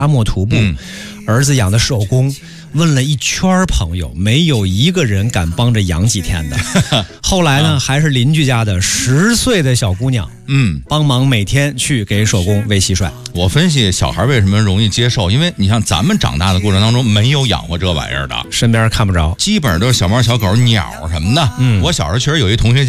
沙漠徒步，儿子养的手工，问了一圈朋友，没有一个人敢帮着养几天的。后来呢，还是邻居家的10岁的小姑娘，帮忙每天去给手工喂蟋蟀。 我分析小孩为什么容易接受，因为你像咱们长大的过程当中没有养过这玩意儿的， 身边看不着， 基本上都是小猫小狗鸟什么的。我小时候确实有一同学